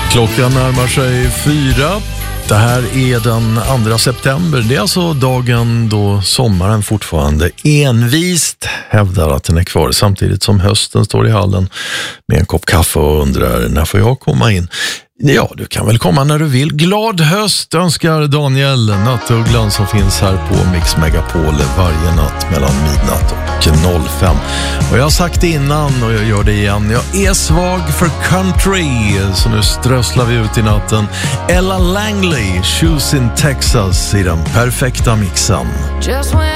Klockan närmar sig 4. Det här är den 2 september. Det är alltså dagen då sommaren fortfarande envist hävdar att den är kvar, samtidigt som hösten står i hallen med en kopp kaffe och undrar: när får jag komma in? Ja, du kan väl komma när du vill. Glad höst önskar Daniel, nattugglan som finns här på Mix Megapol varje natt mellan midnatt och 05. Och jag har sagt det innan och jag gör det igen: jag är svag för country, så nu strösslar vi ut i natten. Ella Langley, Shoes in Texas i den perfekta mixen. Just when